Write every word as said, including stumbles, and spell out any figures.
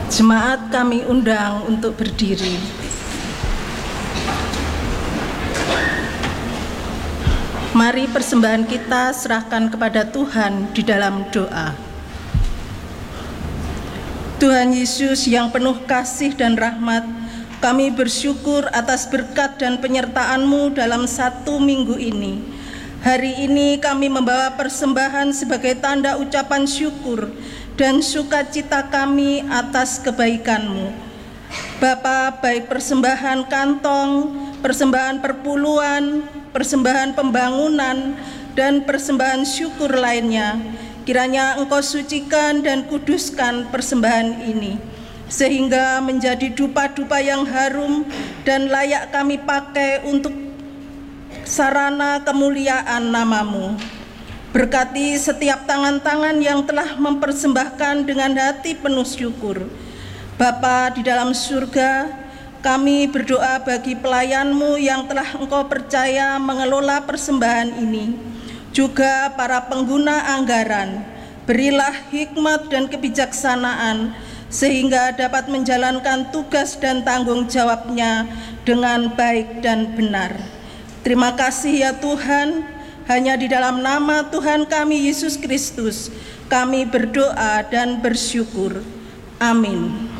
Jemaat kami undang untuk berdiri. Mari persembahan kita serahkan kepada Tuhan di dalam doa. Tuhan Yesus yang penuh kasih dan rahmat, kami bersyukur atas berkat dan penyertaan-Mu dalam satu minggu ini. Hari ini kami membawa persembahan sebagai tanda ucapan syukur dan sukacita kami atas kebaikan-Mu. Bapa, baik persembahan kantong, persembahan perpuluhan, persembahan pembangunan, dan persembahan syukur lainnya, kiranya Engkau sucikan dan kuduskan persembahan ini, sehingga menjadi dupa-dupa yang harum dan layak kami pakai untuk sarana kemuliaan nama-Mu. Berkati setiap tangan-tangan yang telah mempersembahkan dengan hati penuh syukur. Bapa di dalam surga, kami berdoa bagi pelayan-Mu yang telah Engkau percaya mengelola persembahan ini, juga para pengguna anggaran. Berilah hikmat dan kebijaksanaan sehingga dapat menjalankan tugas dan tanggung jawabnya dengan baik dan benar. Terima kasih ya Tuhan, hanya di dalam nama Tuhan kami Yesus Kristus kami berdoa dan bersyukur. Amin.